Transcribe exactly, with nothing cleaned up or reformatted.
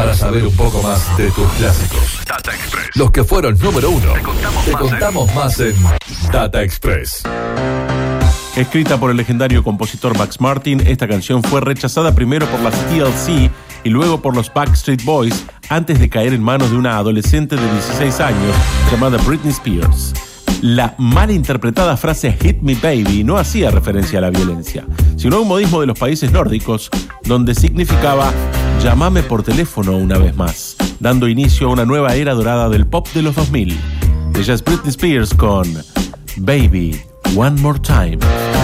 Para saber un poco más de tus clásicos, Data Express, los que fueron número uno, te contamos, te más, contamos en... más en Data Express. Escrita por el legendario compositor Max Martin, esta canción fue rechazada primero por las T L C y luego por los Backstreet Boys antes de caer en manos de una adolescente de dieciséis años llamada Britney Spears. La mal interpretada frase "Hit me baby" no hacía referencia a la violencia, sino a un modismo de los países nórdicos donde significaba "llámame por teléfono una vez más", dando inicio a una nueva era dorada del pop de los dos mil. Ella es Britney Spears con Baby One More Time.